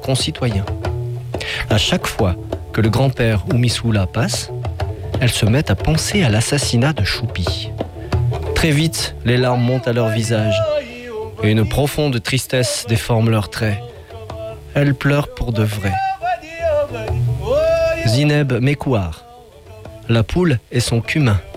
concitoyens. À chaque fois que le grand-père ou Missoula passe, elles se mettent à penser à l'assassinat de Choupi. Très vite, les larmes montent à leur visage et une profonde tristesse déforme leurs traits. Elles pleurent pour de vrai. Zineb Mekouar, la poule et son cumin.